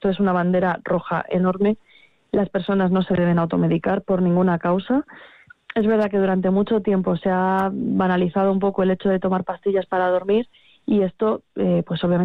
esto es una bandera roja enorme. Las personas no se deben automedicar por ninguna causa. Es verdad que durante mucho tiempo se ha banalizado un poco el hecho de tomar pastillas para dormir y esto, pues obviamente